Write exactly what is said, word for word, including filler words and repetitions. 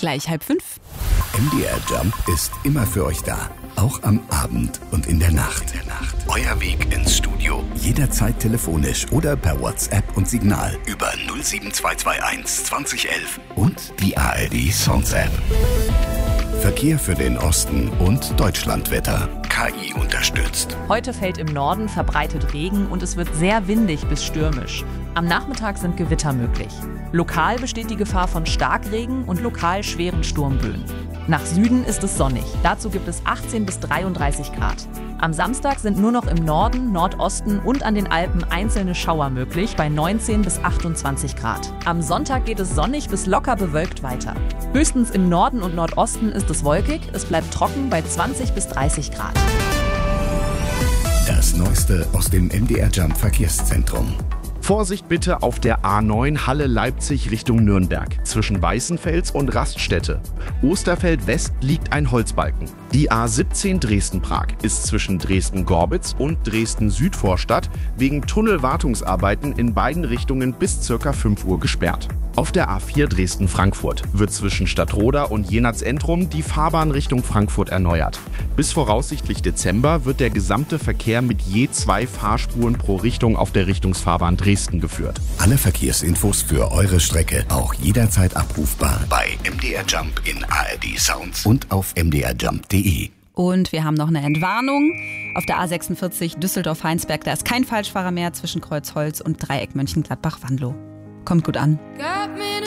gleich halb fünf. M D R Jump ist immer für euch da. Auch am Abend und in der Nacht. In der Nacht. Euer Weg ins Studio. Jederzeit telefonisch oder per WhatsApp und Signal über null sieben zwei zwei eins zwanzig elf und die A R D Sounds App. Verkehr für den Osten und Deutschlandwetter. K I unterstützt. Heute fällt im Norden verbreitet Regen und es wird sehr windig bis stürmisch. Am Nachmittag sind Gewitter möglich. Lokal besteht die Gefahr von Starkregen und lokal schweren Sturmböen. Nach Süden ist es sonnig. Dazu gibt es achtzehn bis dreiunddreißig Grad. Am Samstag sind nur noch im Norden, Nordosten und an den Alpen einzelne Schauer möglich bei neunzehn bis achtundzwanzig Grad. Am Sonntag geht es sonnig bis locker bewölkt weiter. Höchstens im Norden und Nordosten ist es wolkig, es bleibt trocken bei zwanzig bis dreißig Grad. Das Neueste aus dem M D R Jump Verkehrszentrum. Vorsicht bitte auf der A neun Halle-Leipzig Richtung Nürnberg. Zwischen Weißenfels und Raststätte. Osterfeld West liegt ein Holzbalken. Die A siebzehn Dresden-Prag ist zwischen Dresden-Gorbitz und Dresden-Südvorstadt wegen Tunnelwartungsarbeiten in beiden Richtungen bis ca. fünf Uhr gesperrt. Auf der A vier Dresden-Frankfurt wird zwischen Stadtroda und Jenatz-Entrum die Fahrbahn Richtung Frankfurt erneuert. Bis voraussichtlich Dezember wird der gesamte Verkehr mit je zwei Fahrspuren pro Richtung auf der Richtungsfahrbahn Dresden geführt. Alle Verkehrsinfos für eure Strecke auch jederzeit abrufbar bei M D R Jump in A R D Sounds und auf m d r jump punkt d e. Und wir haben noch eine Entwarnung. Auf der A sechsundvierzig Düsseldorf-Heinsberg, da ist kein Falschfahrer mehr zwischen Kreuzholz und Dreieck Mönchengladbach-Wanlo. Kommt gut an. Got me